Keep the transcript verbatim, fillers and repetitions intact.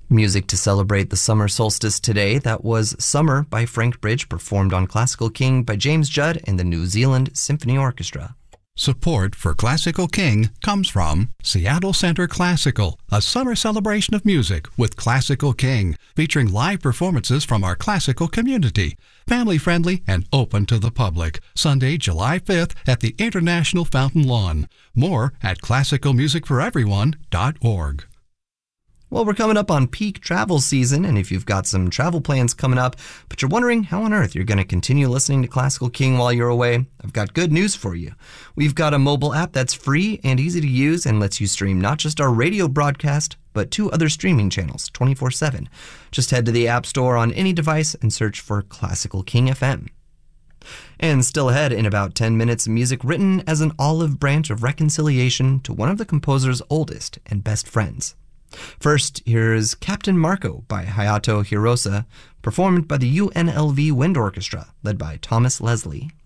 Music to celebrate the summer solstice today. That was Summer by Frank Bridge, performed on Classical King by James Judd and the New Zealand Symphony Orchestra. Support for Classical King comes from Seattle Center Classical, a summer celebration of music with Classical King, featuring live performances from our classical community. Family-friendly and open to the public. Sunday, July fifth at the International Fountain Lawn. More at classical music for everyone dot org. Well, we're coming up on peak travel season, and if you've got some travel plans coming up, but you're wondering how on earth you're going to continue listening to Classical King while you're away, I've got good news for you. We've got a mobile app that's free and easy to use and lets you stream not just our radio broadcast, but two other streaming channels twenty-four seven. Just head to the App Store on any device and search for Classical King F M. And still ahead in about ten minutes, music written as an olive branch of reconciliation to one of the composer's oldest and best friends. First, here's Captain Marco by Hayato Hirose, performed by the U N L V Wind Orchestra, led by Thomas Leslie.